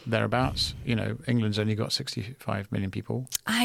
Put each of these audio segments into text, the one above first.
thereabouts. England's only got 65 million people.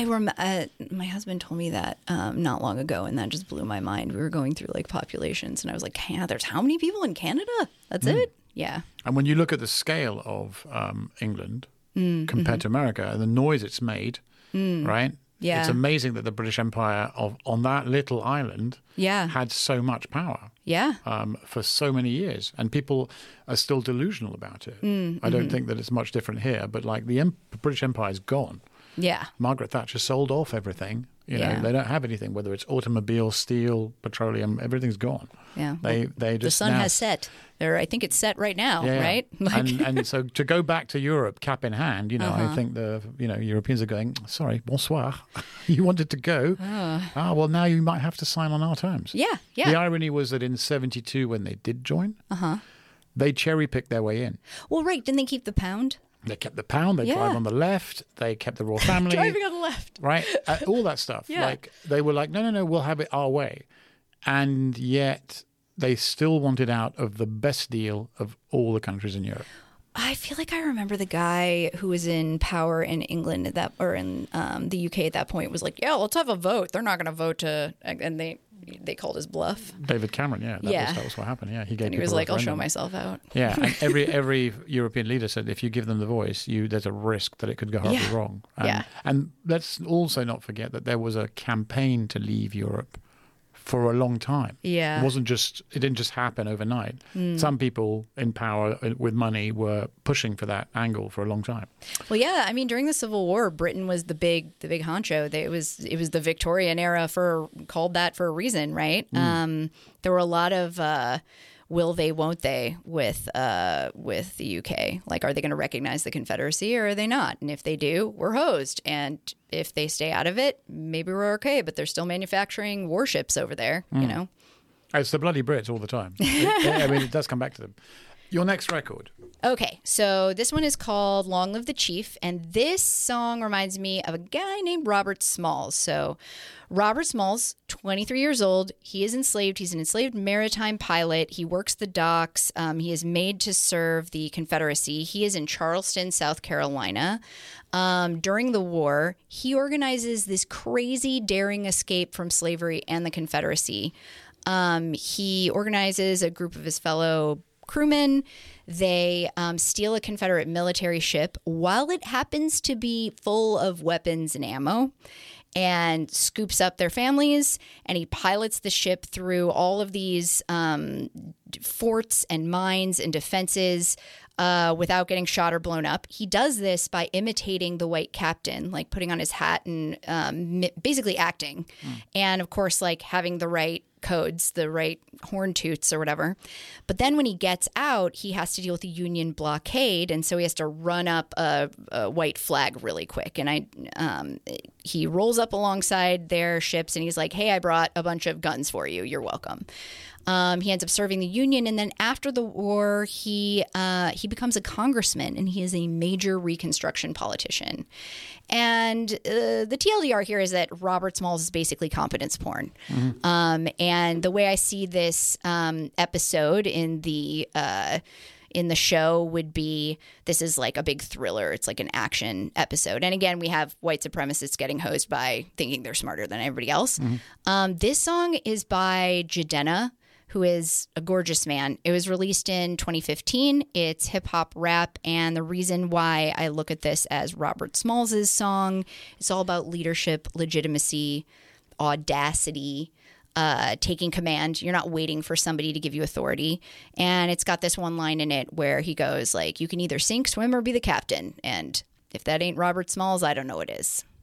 My husband told me that not long ago, and that just blew my mind. We were going through like populations, and I was like, there's how many people in Canada? That's it? Yeah. And when you look at the scale of England compared to America, and the noise it's made, right? Yeah. It's amazing that the British Empire on that little island had so much power. Yeah. For so many years. And people are still delusional about it. I don't think that it's much different here, but like the British Empire is gone. Yeah. Margaret Thatcher sold off everything. They don't have anything, whether it's automobile, steel, petroleum, everything's gone. Yeah. They just the sun has set. I think it's set right now, right? And so to go back to Europe, cap in hand, I think the Europeans are going, sorry, bonsoir. You wanted to go. Well, now you might have to sign on our terms. Yeah. The irony was that in 1972, when they did join, they cherry-picked their way in. Well, right. Didn't they keep the pound? They kept the pound. They drive on the left. They kept the royal family. Driving on the left. Right? All that stuff. Yeah. Like, they were like, no, we'll have it our way. And yet they still wanted out of the best deal of all the countries in Europe. I feel like I remember the guy who was in power in England or in the UK at that point was like, let's have a vote. They're not going to vote and they called his bluff. David Cameron, that was what happened. Yeah, he was like, I'll show myself out. Yeah, and every European leader said if you give them the voice, there's a risk that it could go horribly wrong. And let's also not forget that there was a campaign to leave Europe for a long time. Yeah. It didn't just happen overnight. Some people in power with money were pushing for that angle for a long time. Well, yeah, I mean, during the Civil War, Britain was the big honcho. It was the Victorian era called that for a reason, right? There were a lot of will they, won't they with the UK. Like, are they going to recognize the Confederacy or are they not? And if they do, we're hosed. And if they stay out of it, maybe we're okay. But they're still manufacturing warships over there, It's the bloody Brits all the time. It does come back to them. Your next record. Okay, so this one is called Long Live the Chief, and this song reminds me of a guy named Robert Smalls. So Robert Smalls, 23 years old, he is enslaved. He's an enslaved maritime pilot. He works the docks. He is made to serve the Confederacy. He is in Charleston, South Carolina. During the war, he organizes this crazy, daring escape from slavery and the Confederacy. He organizes a group of his fellow crewmen. They steal a Confederate military ship while it happens to be full of weapons and ammo, and scoops up their families. And he pilots the ship through all of these forts and mines and defenses without getting shot or blown up. He does this by imitating the white captain, like putting on his hat and basically acting. And of course, like having the right codes, the right horn toots or whatever. But then when he gets out, he has to deal with the Union blockade. And so he has to run up a white flag really quick. And he rolls up alongside their ships and he's like, hey, I brought a bunch of guns for you. You're welcome. He ends up serving the Union, and then after the war, he becomes a congressman, and he is a major Reconstruction politician. And the TLDR here is that Robert Smalls is basically competence porn. And the way I see this episode in the show would be, this is like a big thriller. It's like an action episode. And again, we have white supremacists getting hosed by thinking they're smarter than everybody else. This song is by Jidenna, who is a gorgeous man. It was released in 2015. It's hip hop rap. And the reason why I look at this as Robert Smalls' song, it's all about leadership, legitimacy, audacity, taking command. You're not waiting for somebody to give you authority. And it's got this one line in it where he goes like, you can either sink, swim, or be the captain. And if that ain't Robert Smalls, I don't know what is.